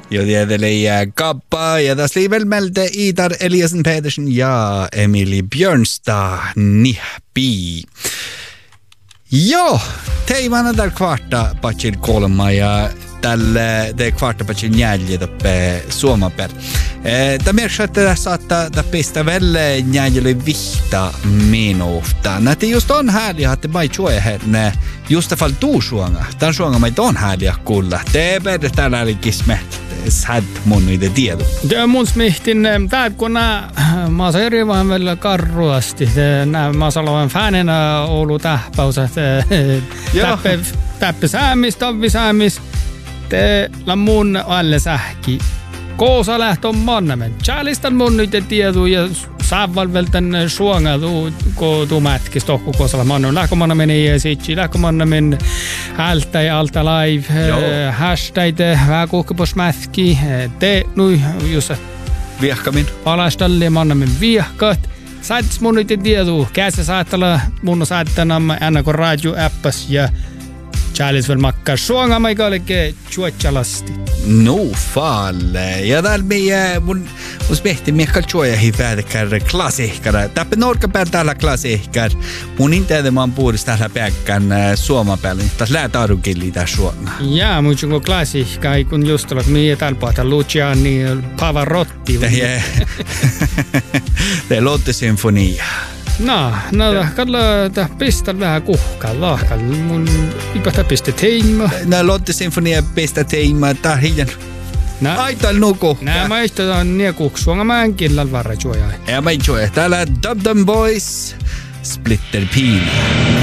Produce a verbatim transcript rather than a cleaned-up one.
Jo tiedeli Kappa ja tässä oli välmältä Itar Eliasen Pedersen ja Emily Björnstad Nihpi. Joo, teimana tällä kvarta patsil kolma ja tällä te kvarta patsil njäljet uppe Suomaper. Tämä merkitsee, että saattaa pistä välle njäljelle vihta menofta. Näitä just on härliä, että mä ei tjoe henne just fall tuu suonga. Tämän suonga mä on härliä kuulla. Te bedre täällä oli kismet. Sad mun niitä tiedä. Det mun smihtin tää kun nää mä saan eri vähän välillä karruasti. Nää mä saan olla fänenä Oulu tähpäusä. Täppe täppe säämis, tavvi säämis. Te la mun alle sähki. Koosa lähtö mannamen. Tjäälistan mun niitä tiedä ja saaval väl tän suonga tuu ko tuu mätkis tohku koosalla mannamen. Lähkö mannamen ja sitsi. Lähkö mannamen hältä ja alta live. Hashtag vähän kuhkepos mätki. Te nui just Viehkamin. Palastalli mannamen viehkat. Saatis mun niitä tiedä. Käsä saattala mun saattana aina kun radio appas ja Charles väl makkaa suonga maikalike chuochalasti. No falle. Ja täällä meidän mun mun smehti Mikael Choja hiväädekär klassikkara. Täppä norkapään täällä klassikkar. Mun inteedemaan puhdis täällä päkkän suomapäällä. Tässä läätaarukilli tää suonga. Jaa, mun chungo klassikka. Kun just olet mie täällä pohtaa Luciani Pavarotti. Te Te Lotte Sinfonia. No, no, kalla tää pistää vähän kuhkaa lahkal. Mun ipä pistä teima. No, Lotte Sinfonia pistä teima. Tää hiljan. Aital nuku. Nää maista on nie kuhsuanga mä en killal varra juoja. Ja mä juoja. Täällä Dum Dum Boys. Splitter Peen.